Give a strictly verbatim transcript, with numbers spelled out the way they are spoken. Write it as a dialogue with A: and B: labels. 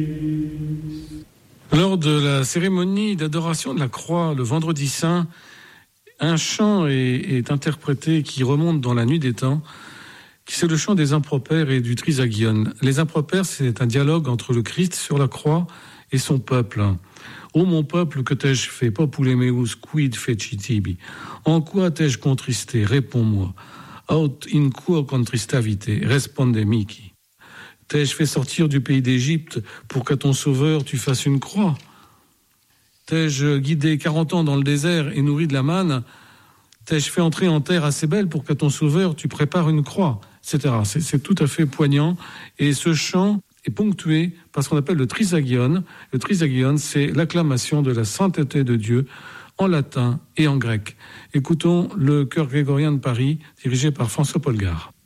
A: Lors de la cérémonie d'adoration de la croix le vendredi saint, un chant est, est interprété qui remonte dans la nuit des temps, qui c'est le chant des impropères et du trisagion. Les impropères, c'est un dialogue entre le Christ sur la croix et son peuple. Ô mon peuple, que t'ai-je fait? Popule meus quid fecitibi. En quoi t'ai-je contristé? Réponds-moi. Aut in quo contristavite? Responde mihi. T'ai-je fait sortir du pays d'Égypte pour qu'à ton sauveur tu fasses une croix? T'ai-je guidé quarante ans dans le désert et nourri de la manne? T'ai-je fait entrer en terre assez belle pour qu'à ton sauveur tu prépares une croix, et cetera. C'est, c'est tout à fait poignant. Et ce chant est ponctué par ce qu'on appelle le trisagion. Le trisagion, c'est l'acclamation de la sainteté de Dieu en latin et en grec. Écoutons le chœur grégorien de Paris, dirigé par François Polgar.